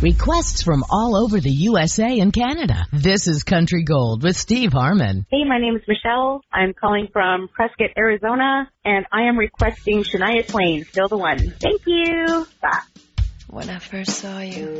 Requests from all over the USA and Canada. This is Country Gold with Steve Harmon. Hey, my name is Michelle. I'm calling from Prescott, Arizona, and I am requesting Shania Twain, Still the One. Thank you. Bye. When I first saw you,